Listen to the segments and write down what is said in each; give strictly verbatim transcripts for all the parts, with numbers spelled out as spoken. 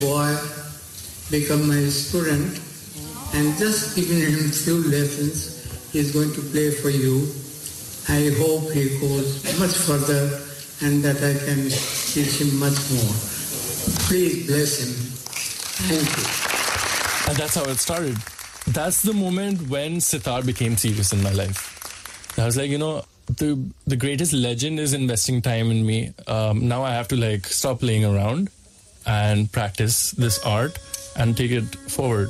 boy become my student and just giving him few lessons. He's going to play for you. I hope he goes much further and that I can teach him much more. Please bless him. Thank you. And that's how it started. That's the moment when sitar became serious in my life. I was like, you know, the the greatest legend is investing time in me. Um, now I have to like stop playing around and practice this art and take it forward.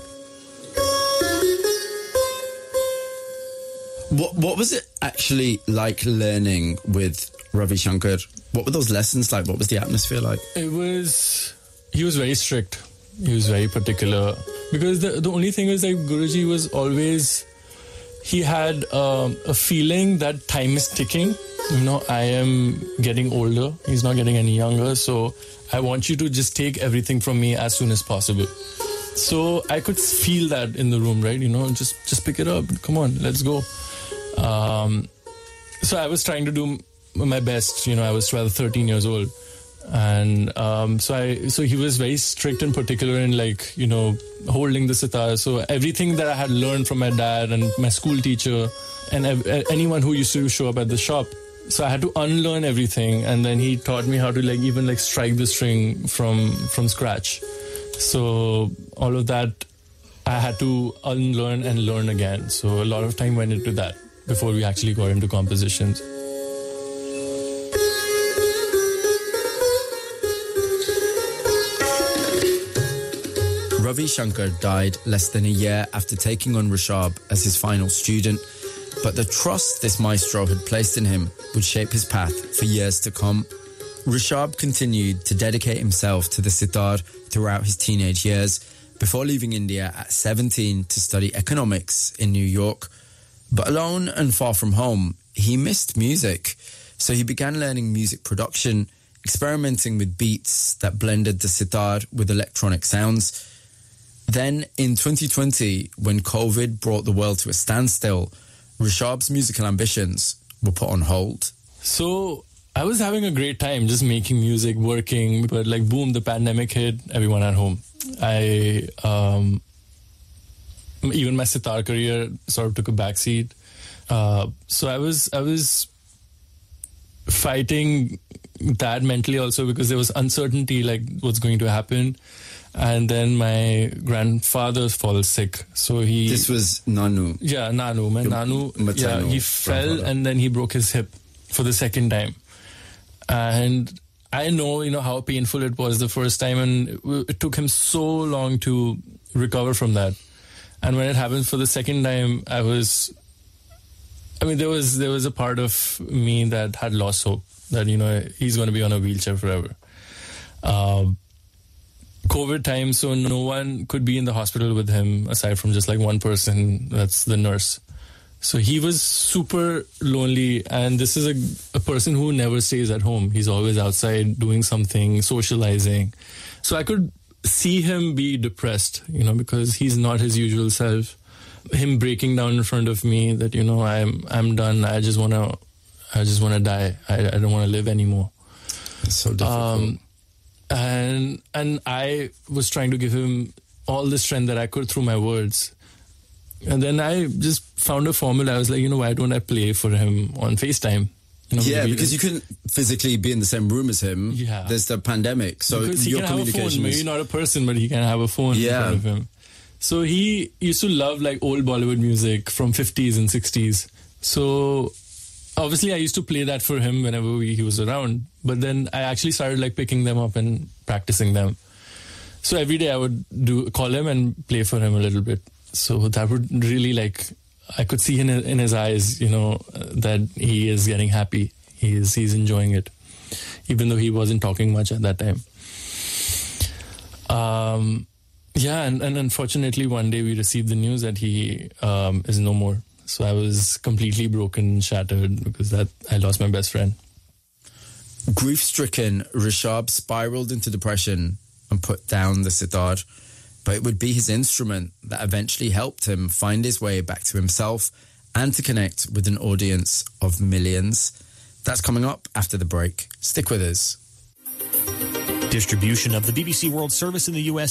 What what was it actually like learning with Ravi Shankar? What were those lessons like? What was the atmosphere like? It was, he was very strict. He was very particular. Because the, the only thing is like Guruji was always, he had um, a feeling that time is ticking. You know, I am getting older. He's not getting any younger. So I want you to just take everything from me as soon as possible. So I could feel that in the room, right? You know, just, just pick it up. Come on, let's go. Um, so I was trying to do my best. You know, I was twelve, thirteen years old. And um, so I, so he was very strict and particular in like, you know, holding the sitar. So everything that I had learned from my dad and my school teacher and ev- anyone who used to show up at the shop. So I had to unlearn everything. And then he taught me how to like even like strike the string from, from scratch. So all of that I had to unlearn and learn again. So a lot of time went into that before we actually got into compositions. Ravi Shankar died less than a year after taking on Rishabh as his final student, but the trust this maestro had placed in him would shape his path for years to come. Rishabh continued to dedicate himself to the sitar throughout his teenage years before leaving India at seventeen to study economics in New York. But alone and far from home, he missed music, so he began learning music production, experimenting with beats that blended the sitar with electronic sounds. Then, in twenty twenty, when COVID brought the world to a standstill, Rishabh's musical ambitions were put on hold. So, I was having a great time just making music, working, but like boom, the pandemic hit, everyone at home. I, um, even my sitar career sort of took a backseat. Uh, so I was, I was fighting that mentally also because there was uncertainty, like what's going to happen. And then my grandfather falls sick. So he... This was Nanu. Yeah, Nanu. My Your Nanu, yeah, he fell grandfather. And then he broke his hip for the second time. And I know, you know, how painful it was the first time. And it, it took him so long to recover from that. And when it happened for the second time, I was... I mean, there was there was a part of me that had lost hope. That, you know, he's going to be on a wheelchair forever. Um... COVID time, so no one could be in the hospital with him aside from just like one person, that's the nurse. So he was super lonely, and this is a, a person who never stays at home. He's always outside doing something, socializing. So I could see him be depressed, you know, because he's not his usual self. Him breaking down in front of me that, you know, I'm I'm done. I just want to I just want to die. I, I don't want to live anymore. It's so difficult. Um, And and I was trying to give him all the strength that I could through my words. And then I just found a formula. I was like, you know, why don't I play for him on FaceTime? You know, yeah, because you couldn't physically be in the same room as him. Yeah. There's the pandemic. So because he your can have a phone. communication Maybe is... not a person, but he can have a phone yeah. in front of him. So he used to love like old Bollywood music from fifties and sixties. So obviously I used to play that for him whenever we, he was around. But then I actually started like picking them up and practicing them. So every day I would do call him and play for him a little bit. So that would really like, I could see in in his eyes, you know, that he is getting happy. He is he's enjoying it, even though he wasn't talking much at that time. Um, yeah, and, and unfortunately one day we received the news that he um, is no more. So I was completely broken, shattered, because that I lost my best friend. Grief-stricken, Rishabh spiraled into depression and put down the sitar. But it would be his instrument that eventually helped him find his way back to himself and to connect with an audience of millions. That's coming up after the break. Stick with us. Distribution of the B B C World Service in the U S